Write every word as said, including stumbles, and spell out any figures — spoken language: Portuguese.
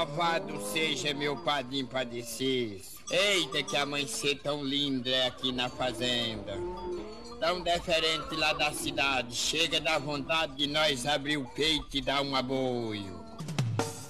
louvado seja meu padrinho padecido. Eita, que amanhecer tão linda é aqui na fazenda. Tão diferente lá da cidade. Chega da vontade de nós abrir o peito e dar um aboio.